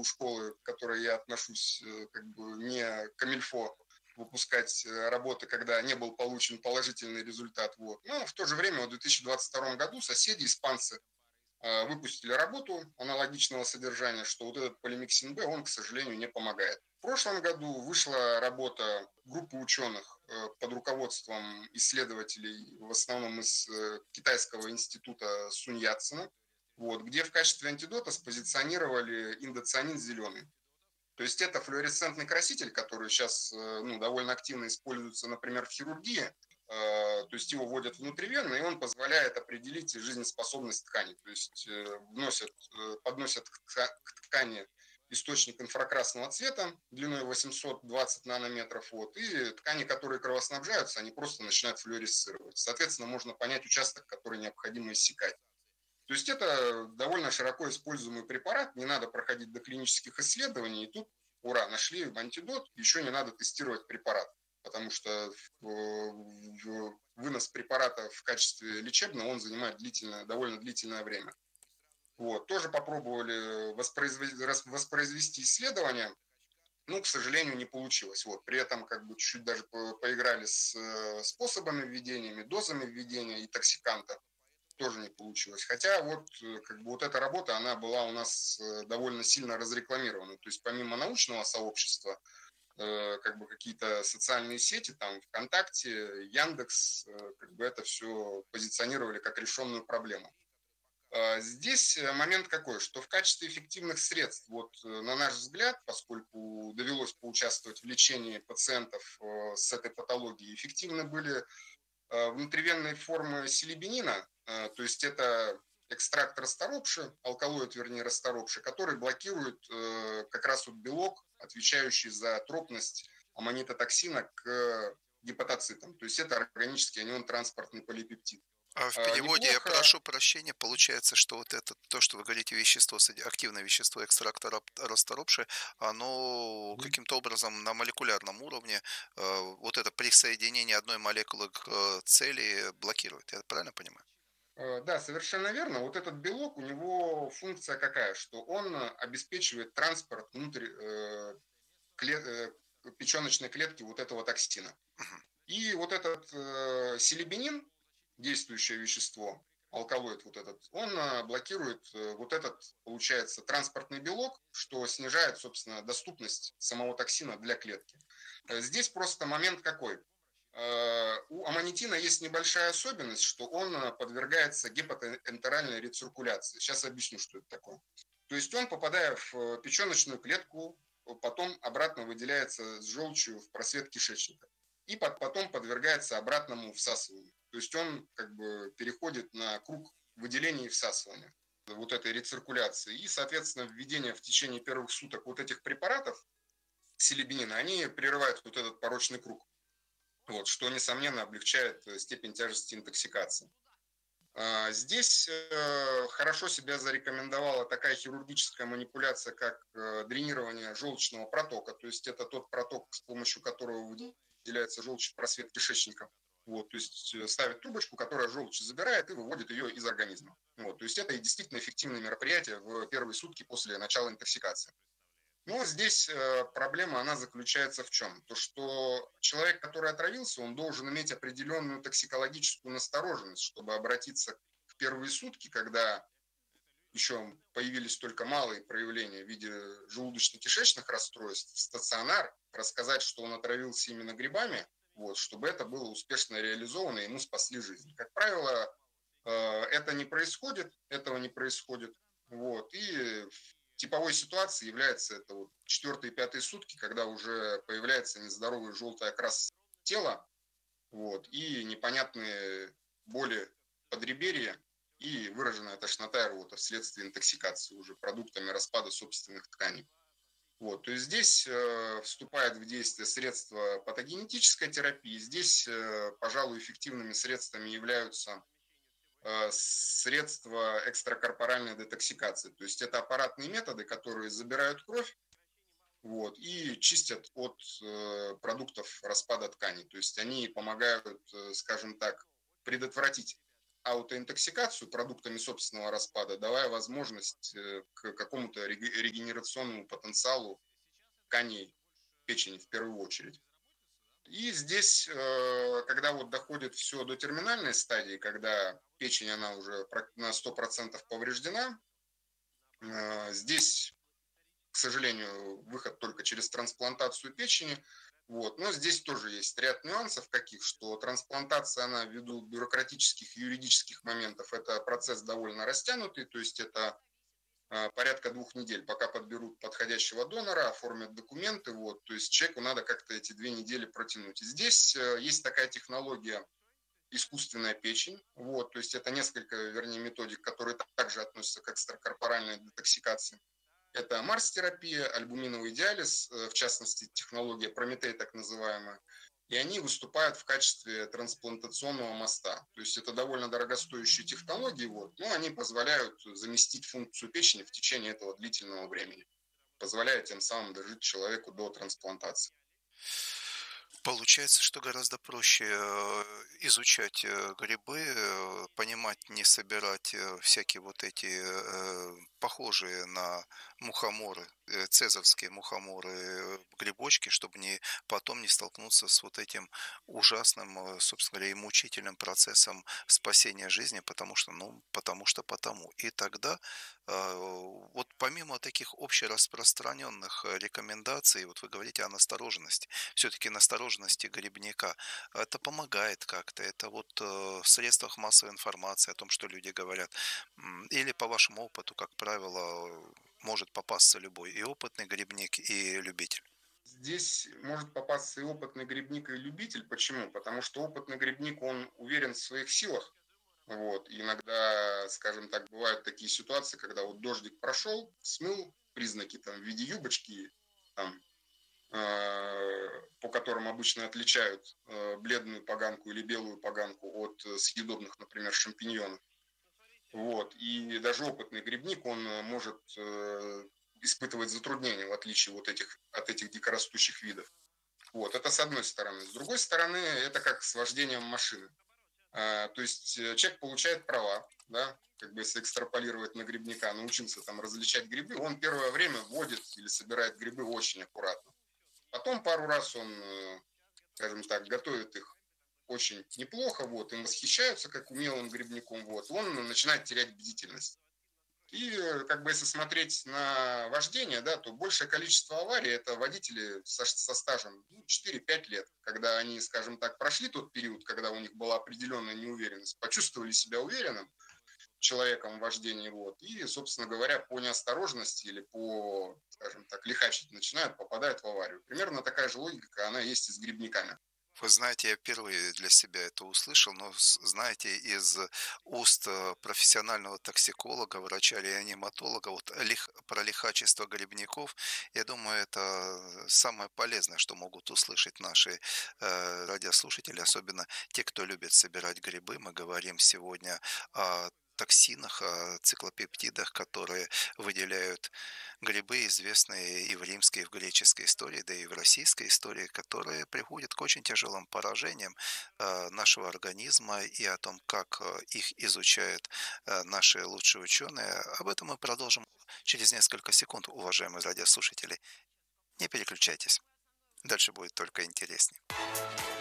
у школы, к которой я отношусь, как бы не камильфо выпускать работы, когда не был получен положительный результат. Вот. Но в то же время в 2022 году соседи, испанцы, выпустили работу аналогичного содержания, что вот этот полимиксин Б, он, к сожалению, не помогает. В прошлом году вышла работа группы ученых под руководством исследователей, в основном из китайского института Сунь Яцена, вот, где в качестве антидота спозиционировали индоцианин зеленый. То есть это флуоресцентный краситель, который сейчас довольно активно используется, например, в хирургии. То есть его вводят внутривенно, и он позволяет определить жизнеспособность ткани. То есть подносят к ткани источник инфракрасного цвета длиной 820 нанометров. Вот, и ткани, которые кровоснабжаются, они просто начинают флуоресцировать. Соответственно, можно понять участок, который необходимо иссекать. То есть это довольно широко используемый препарат, не надо проходить доклинических исследований, и тут, ура, нашли антидот, еще не надо тестировать препарат, потому что вынос препарата в качестве лечебного, он занимает довольно длительное время. Вот. Тоже попробовали воспроизвести исследования, но, к сожалению, не получилось. Вот. При этом как бы чуть-чуть даже поиграли с способами введения, дозами введения и токсиканта. Тоже не получилось. Хотя вот, как бы вот эта работа, она была у нас довольно сильно разрекламирована. То есть помимо научного сообщества, как бы какие-то социальные сети, там ВКонтакте, Яндекс, как бы это все позиционировали как решенную проблему. Здесь момент какой, что в качестве эффективных средств, вот на наш взгляд, поскольку довелось поучаствовать в лечении пациентов с этой патологией, эффективны были внутривенные формы силибинина, то есть это экстракт расторопши, алкалоид, вернее, расторопши, который блокирует как раз вот белок, отвечающий за тропность аммонитотоксина к гепатоцитам. То есть это органический анион-транспортный полипептид. А в переводе, я Неплохо. прошу прощения, получается, что вот это, то, что вы говорите, вещество, активное вещество экстракта расторопши, оно каким-то образом на молекулярном уровне, вот это присоединение одной молекулы к цели блокирует. Я правильно понимаю? Да, совершенно верно. Вот этот белок, у него функция какая, что он обеспечивает транспорт внутрь печеночной клетки вот этого токсина. Мгм. И вот этот силибинин, действующее вещество, алкалоид вот этот, он блокирует вот этот, получается, транспортный белок, что снижает, собственно, доступность самого токсина для клетки. Здесь просто момент какой? У аммонитина есть небольшая особенность, что он подвергается гепатоэнтеральной рециркуляции. Сейчас объясню, что это такое. То есть он, попадая в печеночную клетку, потом обратно выделяется с желчью в просвет кишечника и потом подвергается обратному всасыванию. То есть он как бы переходит на круг выделения и всасывания вот этой рециркуляции. И, соответственно, введение в течение первых суток вот этих препаратов силибинина, они прерывают вот этот порочный круг, вот, что, несомненно, облегчает степень тяжести интоксикации. Здесь хорошо себя зарекомендовала такая хирургическая манипуляция, как дренирование желчного протока. То есть это тот проток, с помощью которого выделяется желчь в просвет кишечника. Вот, то есть ставят трубочку, которая желчь забирает и выводит ее из организма. Вот, то есть это и действительно эффективное мероприятие в первые сутки после начала интоксикации. Но здесь проблема, она заключается в чем? То, что человек, который отравился, он должен иметь определенную токсикологическую настороженность, чтобы обратиться в первые сутки, когда еще появились только малые проявления в виде желудочно-кишечных расстройств, в стационар, рассказать, что он отравился именно грибами, вот, чтобы это было успешно реализовано, и ему спасли жизнь. Как правило, это не происходит, этого не происходит. Вот, и в типовой ситуацией является это вот 4-5 сутки, когда уже появляется нездоровый желтый окрас тела, вот, и непонятные боли подреберья и выраженная тошнота и рвота вследствие интоксикации уже продуктами распада собственных тканей. Вот, то есть здесь вступает в действие средства патогенетической терапии. Здесь, пожалуй, эффективными средствами являются средства экстракорпоральной детоксикации. То есть это аппаратные методы, которые забирают кровь, вот, и чистят от продуктов распада тканей. То есть они помогают, скажем так, предотвратить аутоинтоксикацию продуктами собственного распада, давая возможность к какому-то регенерационному потенциалу тканей печени в первую очередь. И здесь, когда вот доходит все до терминальной стадии, когда печень, она уже на 100% повреждена, здесь, к сожалению, выход только через трансплантацию печени. Вот. Но здесь тоже есть ряд нюансов каких, что трансплантация, она ввиду бюрократических и юридических моментов, это процесс довольно растянутый, то есть это порядка 2 недель, пока подберут подходящего донора, оформят документы, вот, то есть человеку надо как-то эти 2 недели протянуть. И здесь есть такая технология искусственная печень, вот, то есть это несколько, вернее, методик, которые также относятся к экстракорпоральной детоксикации. Это Марс-терапия, альбуминовый диализ, в частности, технология Прометей так называемая, и они выступают в качестве трансплантационного моста. То есть это довольно дорогостоящие технологии, вот, но они позволяют заместить функцию печени в течение этого длительного времени, позволяя тем самым дожить человеку до трансплантации. Получается, что гораздо проще изучать грибы, понимать, не собирать всякие вот эти похожие на мухоморы, цезарские мухоморы, грибочки, чтобы потом не столкнуться с вот этим ужасным, собственно говоря, и мучительным процессом спасения жизни, потому. И тогда вот помимо таких общераспространенных рекомендаций, вот вы говорите о настороженности, все-таки настороженности грибника. Это помогает как-то. Это вот в средствах массовой информации о том, что люди говорят. Или по вашему опыту, как правило, может попасться любой и опытный грибник, и любитель. Здесь может попасться и опытный грибник, и любитель. Почему? Потому что опытный грибник, он уверен в своих силах. Вот. И иногда, скажем так, бывают такие ситуации, когда вот дождик прошел, смыл признаки там в виде юбочки, там, по которым обычно отличают бледную поганку или белую поганку от съедобных, например, шампиньонов. Вот. И даже опытный грибник, он может испытывать затруднения, в отличие от этих дикорастущих видов. Вот. Это с одной стороны. С другой стороны, это как с вождением машины. То есть человек получает права, да, как бы если экстраполировать на грибника, научился там различать грибы, он первое время водит или собирает грибы очень аккуратно. Потом пару раз он, скажем так, готовит их очень неплохо, вот, им восхищаются как умелым грибником, вот, он начинает терять бдительность. И как бы если смотреть на вождение, да, то большее количество аварий это водители со стажем 4-5 лет, когда они, скажем так, прошли тот период, когда у них была определенная неуверенность, почувствовали себя уверенным человеком в вождении, вот, и, собственно говоря, по неосторожности или по, скажем так, лихачить начинают, попадают в аварию. Примерно такая же логика, она есть и с грибниками. Вы знаете, я впервые для себя это услышал, но, знаете, из уст профессионального токсиколога, врача-реаниматолога, вот про лихачество грибников, я думаю, это самое полезное, что могут услышать наши радиослушатели, особенно те, кто любит собирать грибы. Мы говорим сегодня о токсинах, о циклопептидах, которые выделяют грибы, известные и в римской, и в греческой истории, да и в российской истории, которые приводят к очень тяжелым поражениям нашего организма и о том, как их изучают наши лучшие ученые. Об этом мы продолжим через несколько секунд, уважаемые радиослушатели. Не переключайтесь, дальше будет только интереснее.